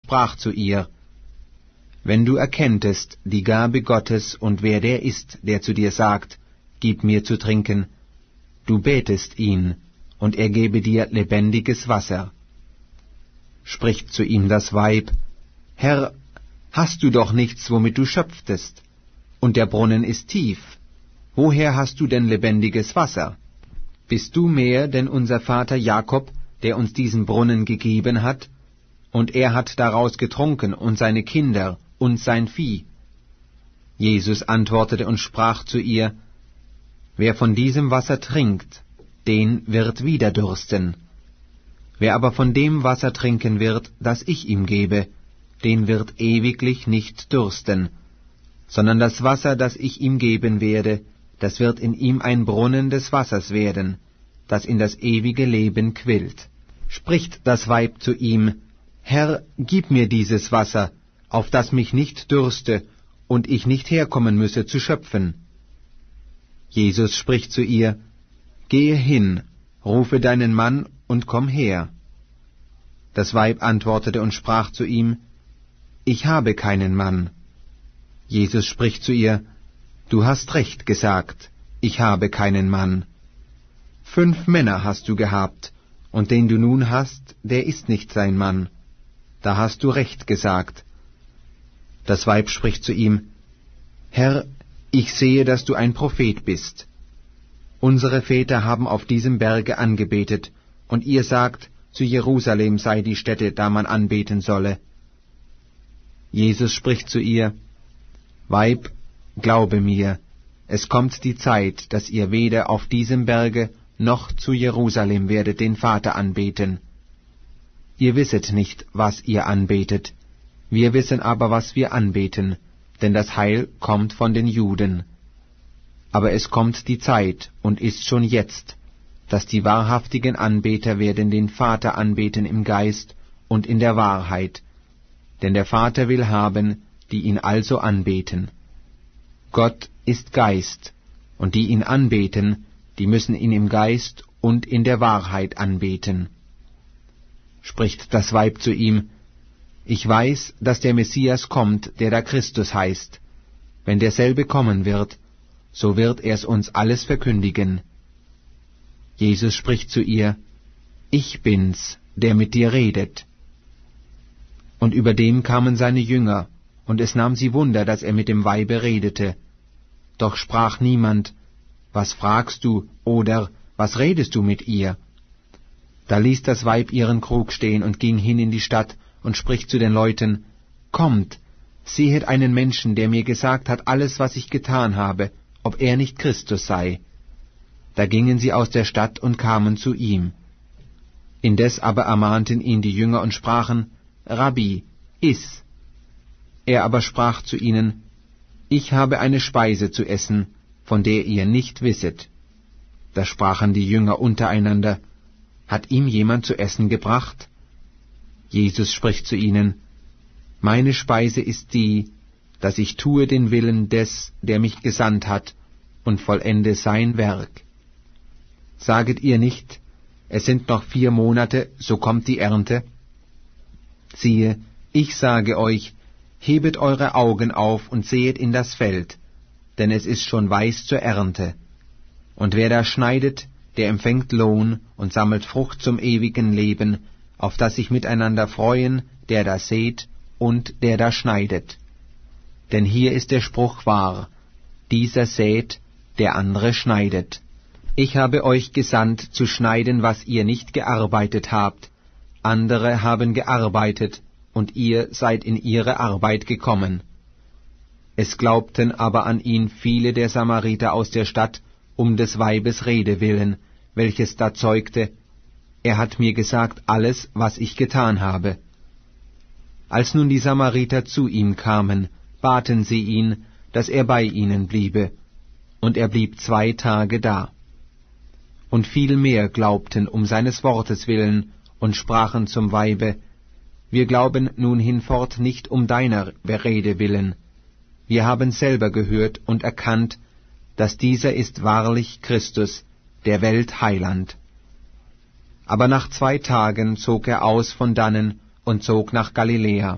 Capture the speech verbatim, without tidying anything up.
sprach zu ihr: Wenn du erkenntest die Gabe Gottes und wer der ist, der zu dir sagt, gib mir zu trinken, du betest ihn, und er gebe dir lebendiges Wasser. Spricht zu ihm das Weib: Herr, hast du doch nichts, womit du schöpftest, und der Brunnen ist tief. Woher hast du denn lebendiges Wasser? Bist du mehr denn unser Vater Jakob, der uns diesen Brunnen gegeben hat, und er hat daraus getrunken, und seine Kinder und sein Vieh? Jesus antwortete und sprach zu ihr: Wer von diesem Wasser trinkt, den wird wieder dürsten. Wer aber von dem Wasser trinken wird, das ich ihm gebe, den wird ewiglich nicht dürsten, sondern das Wasser, das ich ihm geben werde, das wird in ihm ein Brunnen des Wassers werden, das in das ewige Leben quillt. Spricht das Weib zu ihm: Herr, gib mir dieses Wasser, auf das mich nicht dürste und ich nicht herkommen müsse zu schöpfen. Jesus spricht zu ihr: Gehe hin, rufe deinen Mann und komm her. Das Weib antwortete und sprach zu ihm: Ich habe keinen Mann. Jesus spricht zu ihr: Du hast recht gesagt, ich habe keinen Mann. Fünf Männer hast du gehabt, und den du nun hast, der ist nicht dein Mann. Da hast du recht gesagt. Das Weib spricht zu ihm: Herr, ich sehe, dass du ein Prophet bist. Unsere Väter haben auf diesem Berge angebetet, und ihr sagt, zu Jerusalem sei die Stätte, da man anbeten solle. Jesus spricht zu ihr: Weib, glaube mir, es kommt die Zeit, dass ihr weder auf diesem Berge noch zu Jerusalem werdet den Vater anbeten. Ihr wisset nicht, was ihr anbetet, wir wissen aber, was wir anbeten, denn das Heil kommt von den Juden. Aber es kommt die Zeit, und ist schon jetzt, dass die wahrhaftigen Anbeter werden den Vater anbeten im Geist und in der Wahrheit, denn der Vater will haben, die ihn also anbeten. Gott ist Geist, und die ihn anbeten, die müssen ihn im Geist und in der Wahrheit anbeten. Spricht das Weib zu ihm: Ich weiß, dass der Messias kommt, der da Christus heißt. Wenn derselbe kommen wird, so wird er's uns alles verkündigen. Jesus spricht zu ihr: Ich bin's, der mit dir redet. Und über dem kamen seine Jünger, und es nahm sie Wunder, dass er mit dem Weibe redete. Doch sprach niemand: Was fragst du, oder was redest du mit ihr? Da ließ das Weib ihren Krug stehen und ging hin in die Stadt und spricht zu den Leuten: Kommt, sehet einen Menschen, der mir gesagt hat alles, was ich getan habe, ob er nicht Christus sei. Da gingen sie aus der Stadt und kamen zu ihm. Indes aber ermahnten ihn die Jünger und sprachen: Rabbi, iss. Er aber sprach zu ihnen: Ich habe eine Speise zu essen, von der ihr nicht wisset. Da sprachen die Jünger untereinander: Hat ihm jemand zu essen gebracht? Jesus spricht zu ihnen: Meine Speise ist die, dass ich tue den Willen des, der mich gesandt hat, und vollende sein Werk. Saget ihr nicht: Es sind noch vier Monate, so kommt die Ernte? Siehe, ich sage euch, hebet eure Augen auf und sehet in das Feld, denn es ist schon weiß zur Ernte. Und wer da schneidet, der empfängt Lohn und sammelt Frucht zum ewigen Leben, auf das sich miteinander freuen, der da sät und der da schneidet. Denn hier ist der Spruch wahr: Dieser sät, der andere schneidet. Ich habe euch gesandt, zu schneiden, was ihr nicht gearbeitet habt. Andere haben gearbeitet, und ihr seid in ihre Arbeit gekommen. Es glaubten aber an ihn viele der Samariter aus der Stadt, um des Weibes Rede willen, welches da zeugte: Er hat mir gesagt alles, was ich getan habe. Als nun die Samariter zu ihm kamen, baten sie ihn, dass er bei ihnen bliebe, und er blieb zwei Tage da. Und viel mehr glaubten um seines Wortes willen und sprachen zum Weibe: Wir glauben nun hinfort nicht um deiner Rede willen. Wir haben selber gehört und erkannt, dass dieser ist wahrlich Christus, der Welt Heiland. Aber nach zwei Tagen zog er aus von dannen und zog nach Galiläa.